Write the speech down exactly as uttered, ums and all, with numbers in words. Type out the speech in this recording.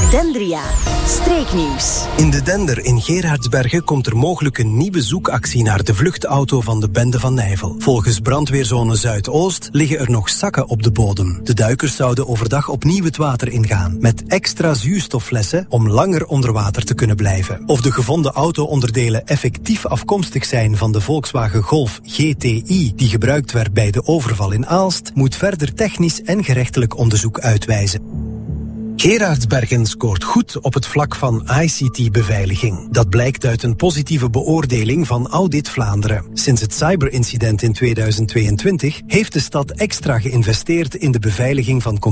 Dendria, streeknieuws. In de Dender in Gerardsbergen komt er mogelijk een nieuwe zoekactie naar de vluchtauto van de bende van Nijvel. Volgens brandweerzone Zuidoost liggen er nog zakken op de bodem. De duikers zouden overdag opnieuw het water ingaan, met extra zuurstofflessen om langer onder water te kunnen blijven. Of de gevonden auto-onderdelen effectief afkomstig zijn van de Volkswagen Golf G T I die gebruikt werd bij de overval in Aalst, moet verder technisch en gerechtelijk onderzoek uitwijzen. Gerardsbergen scoort goed op het vlak van I C T-beveiliging. Dat blijkt uit een positieve beoordeling van Audit Vlaanderen. Sinds het cyberincident in tweeduizend tweeëntwintig heeft de stad extra geïnvesteerd in de beveiliging van